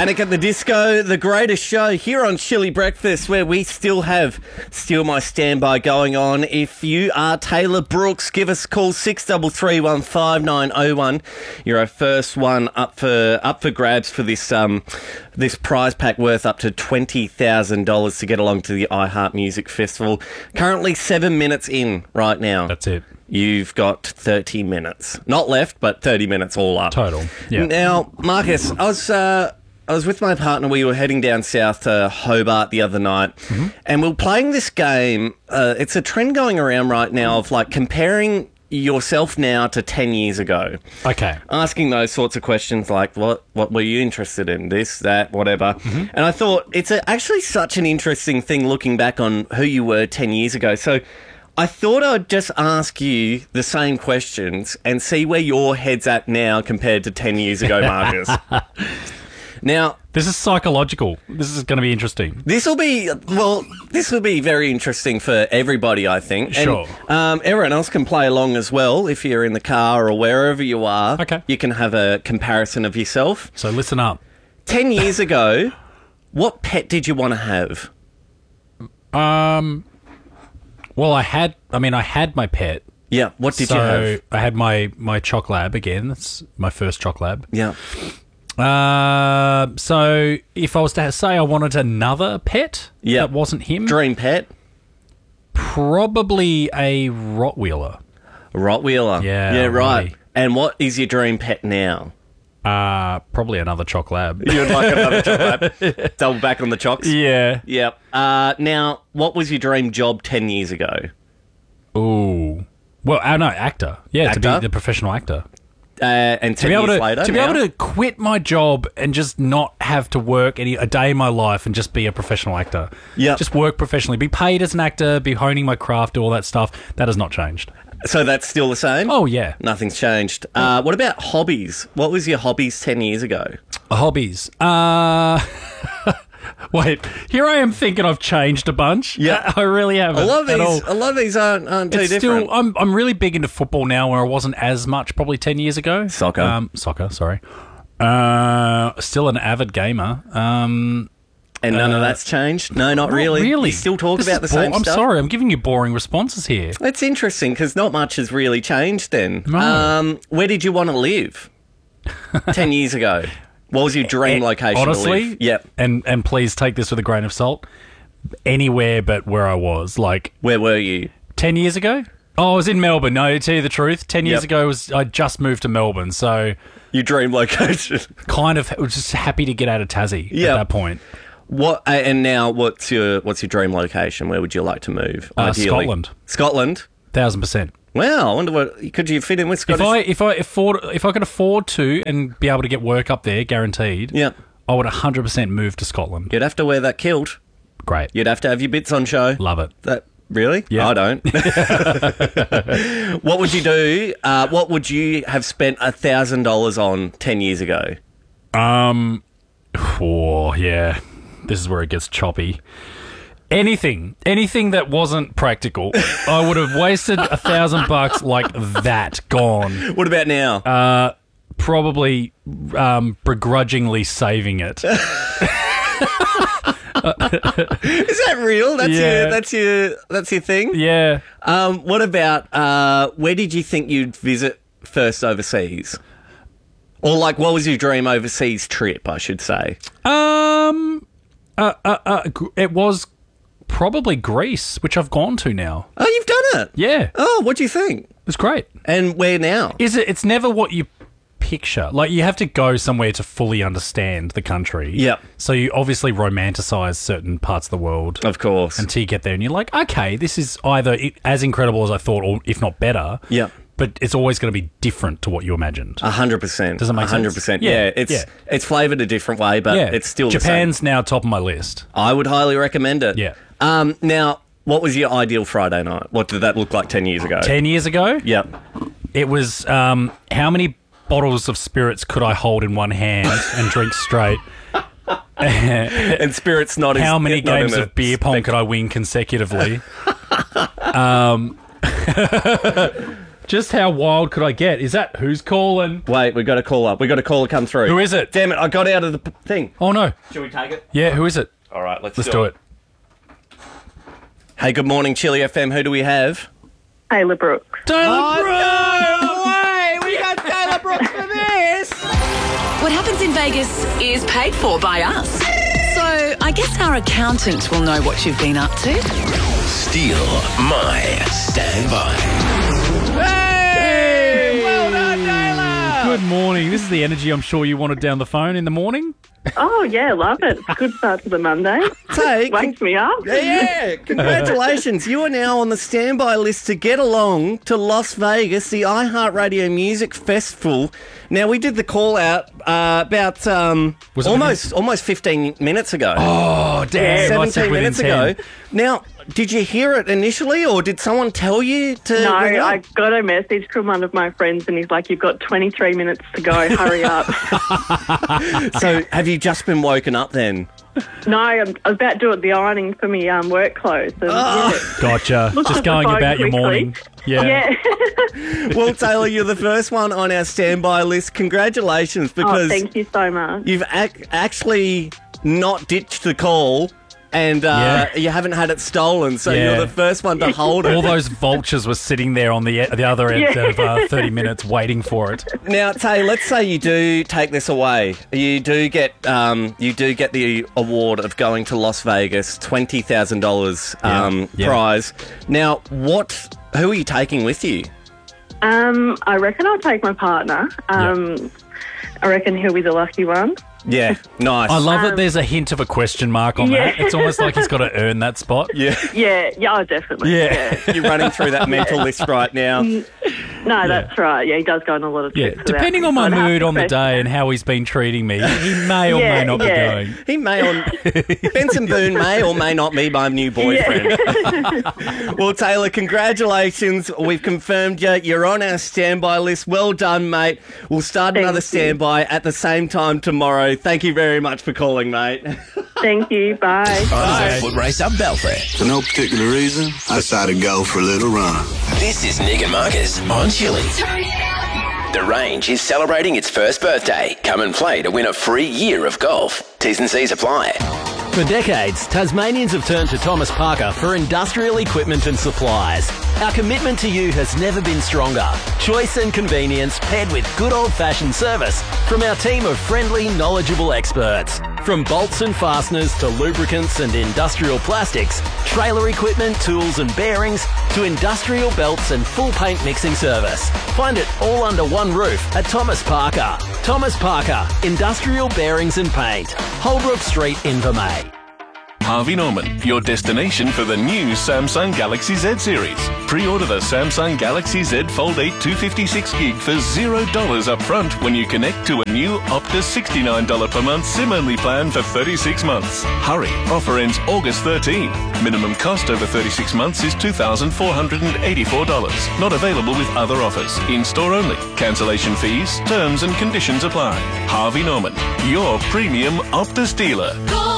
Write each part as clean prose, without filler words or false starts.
Panic at the Disco, the greatest show here on Chili Breakfast, where we still have Steal My Standby going on. If you are Taylor Brooks, give us a call, 63315901. You're our first one up for grabs for this this prize pack worth up to $20,000 to get along to the iHeart Music Festival. Currently 7 minutes in right now. That's it. You've got 30 minutes. Not left, but 30 minutes all up. Total. Yeah. Now, Marcus, I was with my partner. We were heading down south to Hobart the other night, and we were playing this game. It's a trend going around right now of like comparing yourself now to 10 years ago. Okay. Asking those sorts of questions like, what were you interested in? This, that, whatever. And I thought it's actually such an interesting thing looking back on who you were 10 years ago. So I thought I'd just ask you the same questions and see where your head's at now compared to 10 years ago, Marcus. Now, this is psychological. This is going to be interesting. This will be very interesting for everybody, I think. Sure. And, everyone else can play along as well if you're in the car or wherever you are. Okay. You can have a comparison of yourself. So listen up. 10 years ago, what pet did you want to have? Well, I had my pet. Yeah. What did you have? I had my Choc Lab again. That's my first Choc Lab. Yeah. So if I was to say I wanted another pet that wasn't him, Dream pet? probably a Rottweiler. A Rottweiler. Yeah, right. really. And what is your dream pet now? Probably another Choc Lab. You'd like another Choc Lab? Double back on the chocks? Yeah. Yep. Now, what was your dream job 10 years ago? Ooh. Well, no, actor. Yeah, to Actor? be the professional actor. And 10 years later, to be able to quit my job and just not have to work a day in my life and just be a professional actor. Yeah. Just work professionally, be paid as an actor, be honing my craft, do all that stuff. That has not changed. So that's still the same? Oh, yeah. Nothing's changed. What about hobbies? What was your hobbies 10 years ago? Hobbies. Wait, here I am thinking I've changed a bunch. Yeah. I really haven't. A lot of at all. these aren't too It's different. still, I'm really big into football now, where I wasn't as much probably 10 years ago. Soccer. Soccer, sorry. Still an avid gamer. And none of that's changed? No, not really. Really? You still talk This about the is same I'm stuff? sorry, I'm giving you boring responses here. It's interesting because not much has really changed then. No. Where did you want to live 10 years ago? What was your dream location to Honestly, live? Yep. And please take this with a grain of salt. Anywhere but where I was. Like, Where were you? 10 years ago? Oh, I was in Melbourne. No, to tell you the truth, 10 years Yep. ago, I just moved to Melbourne. So Your dream location. kind of was just happy to get out of Tassie Yep. at that point. What? And now, what's your dream location? Where would you like to move? Ideally? Scotland. Scotland? 1,000%. Wow, I wonder what could you fit in with Scottish? If I could afford to and be able to get work up there, guaranteed, Yeah, I would 100% move to Scotland. you'd have to wear that kilt. Great. You'd have to have your bits on show. Love it. That really? Yeah. I don't. What would you do? What would you have spent $1,000 on 10 years ago? Oh, yeah. This is where it gets choppy. Anything that wasn't practical, I would have wasted $1,000 like that. Gone. What about now? Probably begrudgingly saving it. Is that real? That's your thing. Yeah. What about where did you think you'd visit first overseas? Or like, what was your dream overseas trip? I should say. It was probably Greece, which I've gone to now. Oh, you've done it. Yeah. Oh, what do you think? It's great. And where now? It's never what you picture. Like, you have to go somewhere to fully understand the country. Yep. So you obviously romanticize certain parts of the world. Of course. Until you get there and you're like, okay, this is either as incredible as I thought, or if not better. Yep. But it's always going to be different to what you imagined. 100%. Does that make sense? 100%. Yeah, It's flavoured a different way, but it's still Japan's the same. now top of my list. I would highly recommend it. Yeah. Now, what was your ideal Friday night? What did that look like 10 years ago? 10 years ago? Yep. It was how many bottles of spirits could I hold in one hand and drink straight? And spirits not How is, many not games in a of beer pong could I win consecutively? Just how wild could I get? Is that who's calling? Wait, we got a call up. We got a caller come through. Who is it? Damn it, I got out of the thing. Oh, no. Should we take it? Yeah, who is it? All right, let's do it. Hey, good morning, Chili FM. Who do we have? Taylor Brooks. Taylor Brooks! No way! We got Taylor Brooks for this! What happens in Vegas is paid for by us. So I guess our accountant will know what you've been up to. Steal my standby. Hey! Well done, Taylor! Good morning. This is the energy I'm sure you wanted down the phone in the morning. Oh, yeah, love it. Good start to the Monday. Tay, Wakes me up. yeah, congratulations. You are now on the standby list to get along to Las Vegas, the iHeartRadio Music Festival. Now, we did the call out about almost 15 minutes ago. Oh, damn. 17 minutes ago. Now, did you hear it initially, or did someone tell you to No, ring up? I got a message from one of my friends and he's like, you've got 23 minutes to go, hurry up. So, have you just been woken up then? No, I was about to do the ironing for me work clothes. And, Gotcha. Looked Just at the going phone about your quickly. morning. Yeah. Well, Taylor, you're the first one on our standby list. Congratulations, because thank you so much. you've actually not ditched the call. And you haven't had it stolen, so Yeah. you're the first one to hold it. All those vultures were sitting there on the other end of 30 minutes waiting for it. Now, Tay, let's say you do take this away. You do get the award of going to Las Vegas, $20,000 Yeah. prize. Now, who are you taking with you? I reckon I'll take my partner. I reckon he'll be the lucky one. Yeah, nice. I love that there's a hint of a question mark on that. It's almost like he's got to earn that spot. Yeah, Yeah, oh, definitely. Yeah. you're running through that mental list right now. No, that's right. Yeah, he does go on a lot of Yeah, trips. without depending me, on so my I'd have mood to on the question day it. and how he's been treating me, he may or may not be going. He Benson Boone may or may not be my new boyfriend. Well, Taylor, congratulations. We've confirmed you. You're on our standby list. Well done, mate. We'll start another you. standby at the same time tomorrow. Thank you very much for calling, mate. Thank you. Bye. On the foot race up Belfry. For no particular reason, I decided to go for a little run. This is Nick and Marcus on Chili. The Range is celebrating its first birthday. Come and play to win a free year of golf. T's and C's apply. For decades, Tasmanians have turned to Thomas Parker for industrial equipment and supplies. Our commitment to you has never been stronger. Choice and convenience paired with good old-fashioned service from our team of friendly, knowledgeable experts. From bolts and fasteners to lubricants and industrial plastics, trailer equipment, tools and bearings, to industrial belts and full paint mixing service. Find it all under one roof at Thomas Parker. Thomas Parker, Industrial Bearings and Paint. Holbrook Street, Invermay. Harvey Norman, your destination for the new Samsung Galaxy Z series. Pre-order the Samsung Galaxy Z Fold 8 256GB for $0 up front when you connect to a new Optus $69 per month SIM-only plan for 36 months. Hurry, offer ends August 13. Minimum cost over 36 months is $2,484. Not available with other offers. In-store only. Cancellation fees, terms and conditions apply. Harvey Norman, your premium Optus dealer.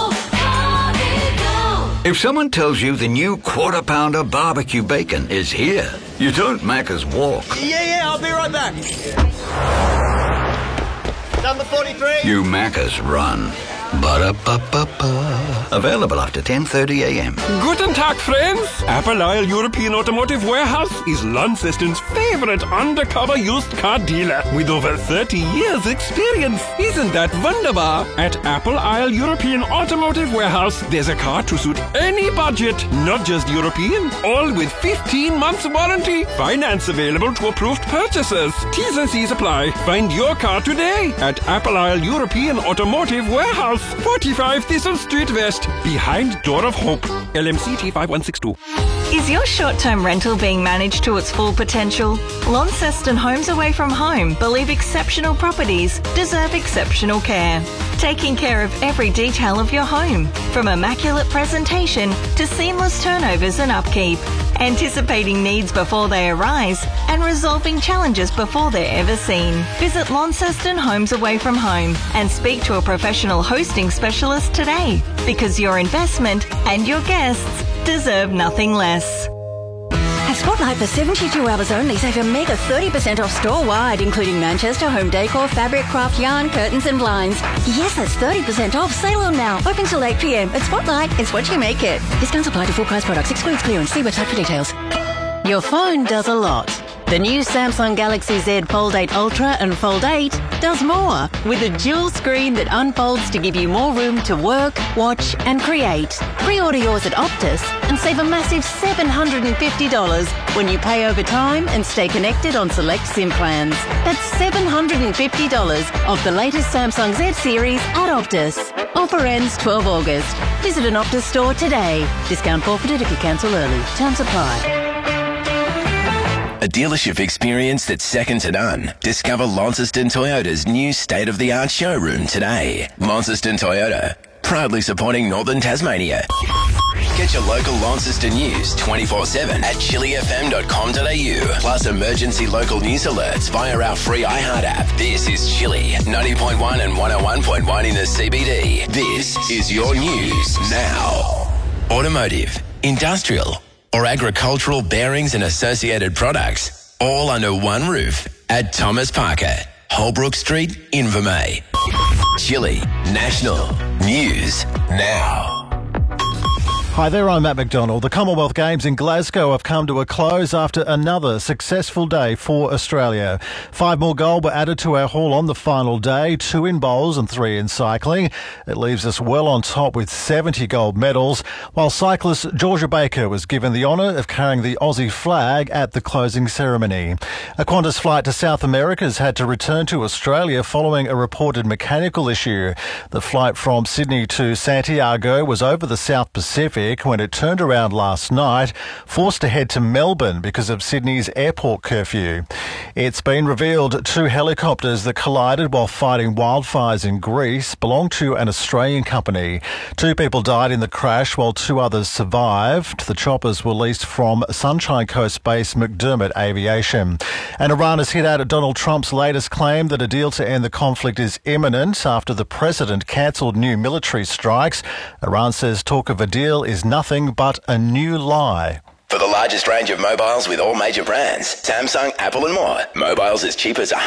If someone tells you the new Quarter Pounder barbecue bacon is here, you don't Macca's walk. Yeah, I'll be right back. Number 43. You Macca's run. Ba-da-ba-ba-ba. Available after 10:30 a.m. Guten Tag, friends! Apple Isle European Automotive Warehouse is Launceston's favorite undercover used car dealer with over 30 years experience. Isn't that wunderbar? At Apple Isle European Automotive Warehouse, there's a car to suit any budget, not just European. All with 15 months warranty. Finance available to approved purchasers. T's and C's apply. Find your car today at Apple Isle European Automotive Warehouse. 45 Thistle Street West, behind Door of Hope, LMCT 5162. Is your short-term rental being managed to its full potential? Launceston Homes Away from Home believe exceptional properties deserve exceptional care. Taking care of every detail of your home, from immaculate presentation to seamless turnovers and upkeep. Anticipating needs before they arise and resolving challenges before they're ever seen. Visit Launceston Homes Away from Home and speak to a professional hosting specialist today, because your investment and your guests deserve nothing less. A At Spotlight for 72 hours only, save a mega 30% off store-wide, including Manchester, home decor, fabric, craft, yarn, curtains and blinds. Yes, that's 30% off. Sale on now. Open till 8 p.m. At Spotlight, it's what you make it. Discounts apply to full price products. Excludes clearance. See website for details. Your phone does a lot. The new Samsung Galaxy Z Fold 8 Ultra and Fold 8 does more, with a dual screen that unfolds to give you more room to work, watch and create. Pre-order yours at Optus and save a massive $750 when you pay over time and stay connected on select SIM plans. That's $750 off the latest Samsung Z series at Optus. Offer ends 12 August. Visit an Optus store today. Discount forfeited if you cancel early. Terms apply. A dealership experience that's second to none. Discover Launceston Toyota's new state-of-the-art showroom today. Launceston Toyota, proudly supporting Northern Tasmania. Get your local Launceston news 24/7 at chillyfm.com.au. Plus emergency local news alerts via our free iHeart app. This is Chilly 90.1 and 101.1 in the CBD. This is your news now. Automotive, industrial, or agricultural bearings and associated products, all under one roof at Thomas Parker, Holbrook Street, Invermay. Chilly National News Now. Hi there, I'm Matt McDonald. The Commonwealth Games in Glasgow have come to a close after another successful day for Australia. 5 more gold were added to our haul on the final day, 2 in bowls and 3 in cycling. It leaves us well on top with 70 gold medals, while cyclist Georgia Baker was given the honour of carrying the Aussie flag at the closing ceremony. A Qantas flight to South America has had to return to Australia following a reported mechanical issue. The flight from Sydney to Santiago was over the South Pacific when it turned around last night, forced to head to Melbourne because of Sydney's airport curfew. It's been revealed 2 helicopters that collided while fighting wildfires in Greece belong to an Australian company. 2 people died in the crash while 2 others survived. The choppers were leased from Sunshine Coast base McDermott Aviation. And Iran has hit out at Donald Trump's latest claim that a deal to end the conflict is imminent after the president cancelled new military strikes. Iran says talk of a deal is nothing but a new lie. For the largest range of mobiles with all major brands, Samsung, Apple and more. Mobiles as cheap as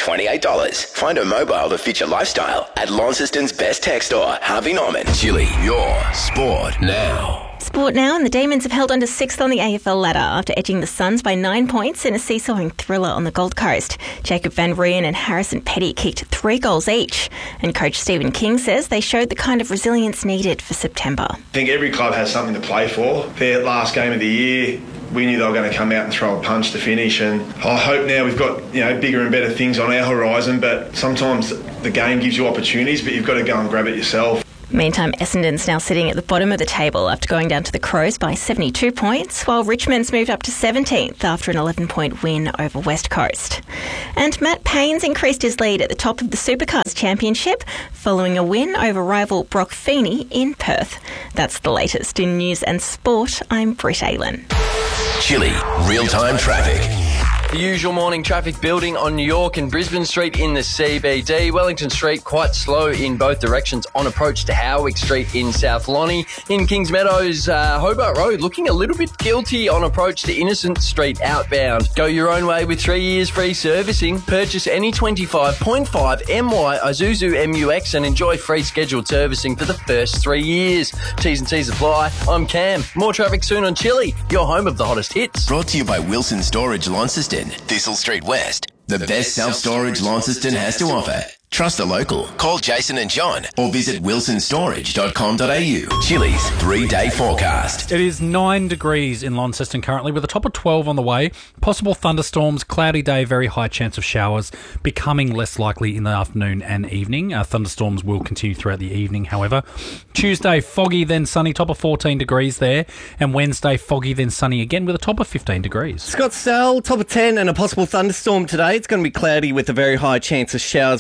$128. Find a mobile that fits your lifestyle at Launceston's best tech store, Harvey Norman. Chilly, your sport now. Sport now, and the Demons have held on to 6th on the AFL ladder after edging the Suns by 9 points in a seesawing thriller on the Gold Coast. Jacob Van Rijn and Harrison Petty kicked 3 goals each, and coach Stephen King says they showed the kind of resilience needed for September. I think every club has something to play for. Their last game of the year, we knew they were going to come out and throw a punch to finish, and I hope now we've got bigger and better things on our horizon, but sometimes the game gives you opportunities, but you've got to go and grab it yourself. Meantime, Essendon's now sitting at the bottom of the table after going down to the Crows by 72 points, while Richmond's moved up to 17th after an 11-point win over West Coast. And Matt Payne's increased his lead at the top of the Supercars Championship following a win over rival Brock Feeney in Perth. That's the latest in news and sport. I'm Britt Aylen. Chilly real-time traffic. The usual morning traffic building on New York and Brisbane Street in the CBD. Wellington Street quite slow in both directions on approach to Howick Street in South Lonnie. In Kings Meadows, Hobart Road looking a little bit guilty on approach to Innocent Street outbound. Go your own way with 3 years free servicing. Purchase any 25.5 MY Isuzu MUX and enjoy free scheduled servicing for the first 3 years. T's and C's apply. I'm Cam. More traffic soon on Chilly, your home of the hottest hits. Brought to you by Wilson Storage Launceston, Thistle Street West. The best self-storage Launceston has to offer. Trust the local. Call Jason and John or visit wilsonstorage.com.au. Chilly's 3-day forecast. It is 9 degrees in Launceston currently with a top of 12 on the way. Possible thunderstorms, cloudy day, very high chance of showers, becoming less likely in the afternoon and evening. Thunderstorms will continue throughout the evening, however. Tuesday, foggy, then sunny, top of 14 degrees there. And Wednesday, foggy, then sunny again with a top of 15 degrees. Scottsdale, top of 10 and a possible thunderstorm today. It's going to be cloudy with a very high chance of showers, most likely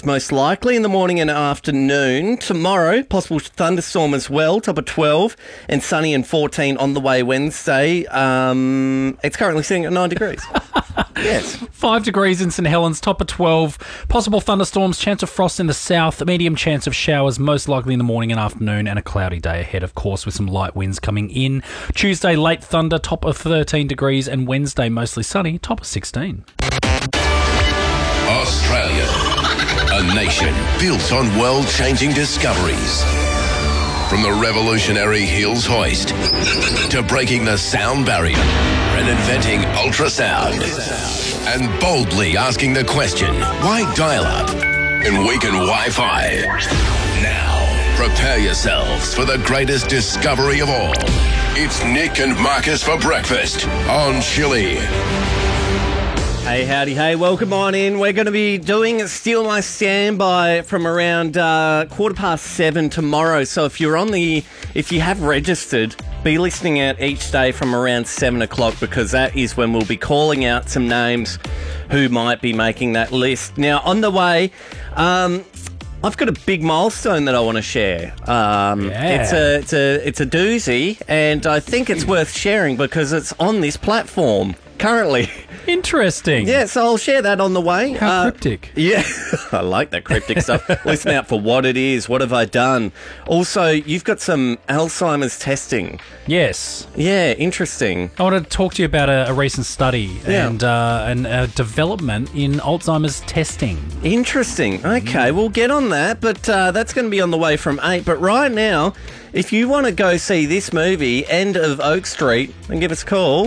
likely in the morning and afternoon. Tomorrow, possible thunderstorm as well, top of 12, and sunny and 14 on the way Wednesday. It's currently sitting at 9 degrees. Yes. 5 degrees in St Helens, top of 12. Possible thunderstorms, chance of frost in the south, medium chance of showers, most likely in the morning and afternoon, and a cloudy day ahead, of course, with some light winds coming in. Tuesday, late thunder, top of 13 degrees, and Wednesday, mostly sunny, top of 16. Australia, a nation built on world-changing discoveries. From the revolutionary Hills hoist to breaking the sound barrier and inventing ultrasound and boldly asking the question, why dial-up and weaken Wi-Fi? Now, prepare yourselves for the greatest discovery of all. It's Nick and Marcus for breakfast on Chili. Hey, howdy, hey, welcome on in. We're going to be doing Steal My Standby from around 7:15 tomorrow. So if you have registered, be listening out each day from around 7 o'clock, because that is when we'll be calling out some names who might be making that list. Now, on the way, I've got a big milestone that I want to share. It's a doozy, and I think it's worth sharing because it's on this platform currently. Interesting. Yeah, so I'll share that on the way. How cryptic. Yeah, I like that cryptic stuff. Listen out for what it is. What have I done? Also, you've got some Alzheimer's testing. Yes. Yeah, interesting. I want to talk to you about a recent study and a development in Alzheimer's testing. Interesting. Okay, we'll get on that, but that's going to be on the way from 8. But right now, if you want to go see this movie, End of Oak Street, then give us a call.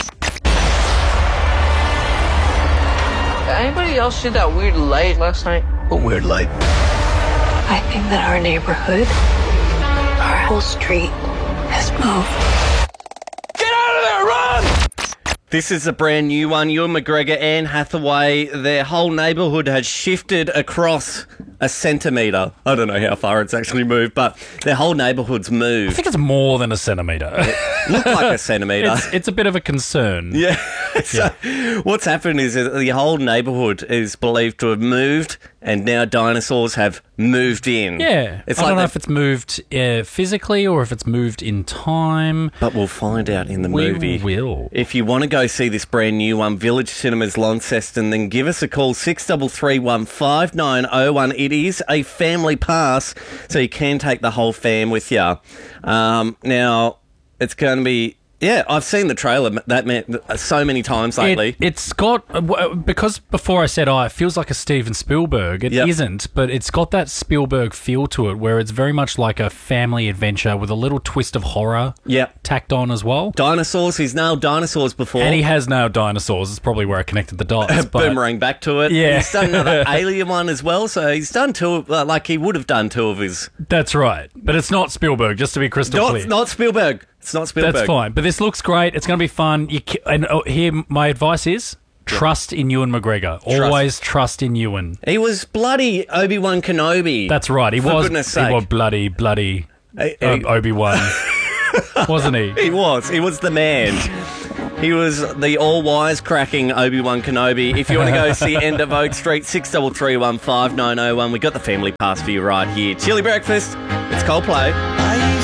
Anybody else see that weird light last night? What weird light? I think that our neighborhood, our whole street, has moved. Get out of there, run! This is a brand new one. Ewan McGregor, Anne Hathaway, their whole neighbourhood has shifted across a centimetre. I don't know how far it's actually moved, but their whole neighbourhood's moved. I think it's more than a centimetre. It looked like a centimetre. It's a bit of a concern. Yeah. So what's happened is that the whole neighbourhood is believed to have moved, and now dinosaurs have moved in. Yeah. I don't know if it's moved physically or if it's moved in time. But we'll find out in the movie. We will. If you want to go see this brand new one, Village Cinemas Launceston, then give us a call, 6331 5901. It is a family pass, so you can take the whole fam with you. Now, it's going to be... Yeah, I've seen the trailer so many times lately. It's got, because before I said, it feels like a Steven Spielberg. It isn't, but it's got that Spielberg feel to it, where it's very much like a family adventure with a little twist of horror tacked on as well. Dinosaurs, he's nailed dinosaurs before. And he has nailed dinosaurs. It's probably where I connected the dots. Boomerang back to it. Yeah. He's done another Alien one as well, so he's done two, he would have done two of his. That's right. But it's not Spielberg, just to be crystal clear. Not Spielberg. It's not Spielberg. That's fine. But this looks great. It's going to be fun. Here, my advice is trust in Ewan McGregor. Always trust in Ewan. He was bloody Obi-Wan Kenobi. That's right. He was bloody Obi-Wan. Wasn't he? He was. He was the man. He was the all-wise cracking Obi-Wan Kenobi. If you want to go see End of Oak Street, 6331 5901. We got the family pass for you right here. Chili breakfast. It's Coldplay.